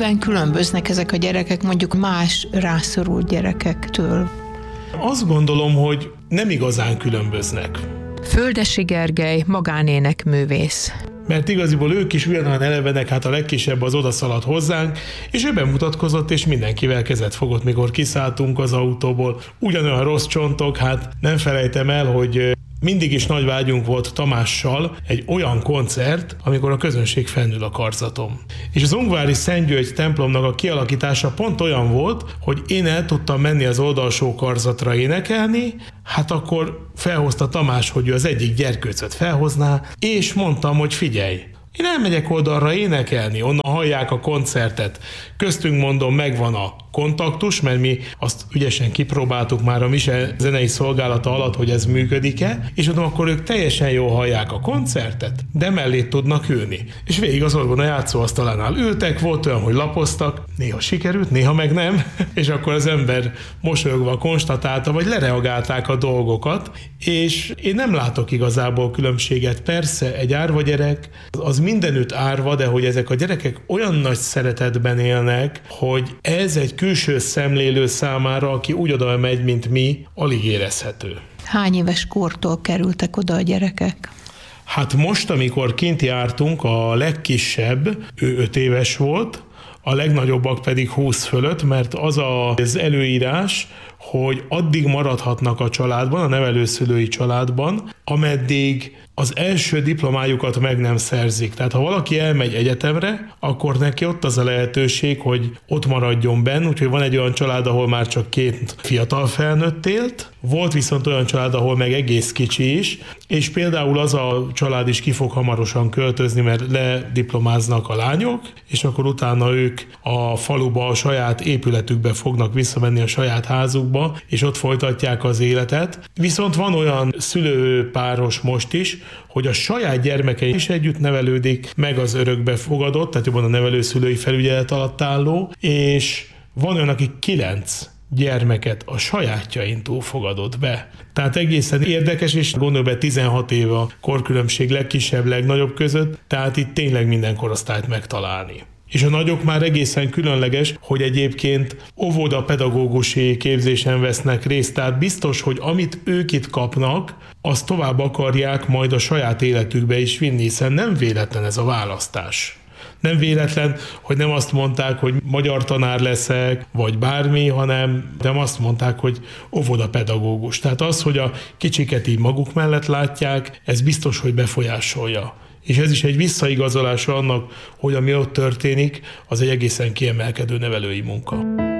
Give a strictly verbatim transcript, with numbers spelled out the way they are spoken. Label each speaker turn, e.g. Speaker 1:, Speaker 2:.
Speaker 1: Miben különböznek ezek a gyerekek mondjuk más rászorult gyerekektől?
Speaker 2: Azt gondolom, hogy nem igazán különböznek.
Speaker 3: Földessy Gergely, magánénekművész.
Speaker 2: Mert igaziból ők is ugyanolyan elevenek, hát a legkisebb az odaszaladt hozzánk, és ő bemutatkozott, és mindenkivel kezet fogott, mikor kiszálltunk az autóból. Ugyanolyan rossz csontok, hát nem felejtem el, hogy mindig is nagy vágyunk volt Tamással egy olyan koncert, amikor a közönség fennül a karzaton. És az Ungvári Szent György templomnak a kialakítása pont olyan volt, hogy én el tudtam menni az oldalsó karzatra énekelni, hát akkor felhozta Tamás, hogy ő az egyik gyerkőcöt felhozná, és mondtam, hogy figyelj, én elmegyek oldalra énekelni, onnan hallják a koncertet. Köztünk mondom, megvan a kontaktus, mert mi azt ügyesen kipróbáltuk már a Mise zenei szolgálata alatt, hogy ez működik-e, és mondom, akkor ők teljesen jól hallják a koncertet, de mellé tudnak ülni. És végig az orgona játszóasztalánál ültek, volt olyan, hogy lapoztak, néha sikerült, néha meg nem, és akkor az ember mosolyogva konstatálta, vagy lereagálták a dolgokat, és én nem látok igazából különbséget. Persze, egy árva gyerek, az mindenütt árva, de hogy ezek a gyerekek olyan nagy szeretetben élnek, hogy ez egy külső szemlélő számára, aki úgy oda megy, mint mi, alig érezhető.
Speaker 1: Hány éves kortól kerültek oda a gyerekek?
Speaker 2: Hát most, amikor kint jártunk, a legkisebb, ő öt éves volt, a legnagyobbak pedig húsz fölött, mert az az előírás, hogy addig maradhatnak a családban, a nevelőszülői családban, ameddig az első diplomájukat meg nem szerzik. Tehát ha valaki elmegy egyetemre, akkor neki ott az a lehetőség, hogy ott maradjon benn, úgyhogy van egy olyan család, ahol már csak két fiatal felnőtt élt, volt viszont olyan család, ahol meg egész kicsi is, és például az a család is ki fog hamarosan költözni, mert lediplomáznak a lányok, és akkor utána ők a faluba, a saját épületükbe fognak visszamenni, a saját házukba, és ott folytatják az életet. Viszont van olyan szülőpáros most is, hogy a saját gyermekei is együtt nevelődik, meg az örökbefogadott, tehát jobban a nevelőszülői felügyelet alatt álló, és van olyan, aki kilenc gyermeket a sajátjain túl fogadott be. Tehát egészen érdekes, és gondolj be, tizenhat év a korkülönbség legkisebb, legnagyobb között, tehát itt tényleg minden korosztályt megtalálni. És a nagyok már egészen különleges, hogy egyébként óvoda pedagógusi képzésen vesznek részt, tehát biztos, hogy amit ők itt kapnak, azt tovább akarják majd a saját életükbe is vinni, hiszen nem véletlen ez a választás. Nem véletlen, hogy nem azt mondták, hogy magyar tanár leszek, vagy bármi, hanem nem azt mondták, hogy óvodapedagógus. Tehát az, hogy a kicsiket így maguk mellett látják, ez biztos, hogy befolyásolja. És ez is egy visszaigazolása annak, hogy ami ott történik, az egy egészen kiemelkedő nevelői munka.